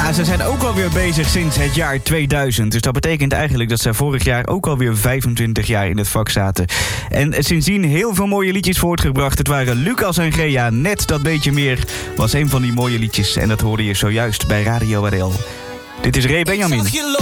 Ja, ze zijn ook alweer bezig sinds het jaar 2000. Dus dat betekent eigenlijk dat ze vorig jaar ook alweer 25 jaar in het vak zaten. En sindsdien heel veel mooie liedjes voortgebracht. Het waren Lucas en Gea. Net dat beetje meer was een van die mooie liedjes. En dat hoorde je zojuist bij Radio Adel. Dit is Ray Benjamin.